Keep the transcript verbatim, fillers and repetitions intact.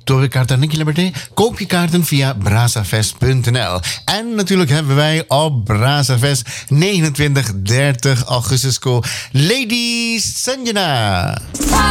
Torrekaarten. Dank je, Liberté. Koop je kaarten via brazafest punt n l. En natuurlijk hebben wij op Brazafest negenentwintig, dertig augustus. Ladies, Sanjana.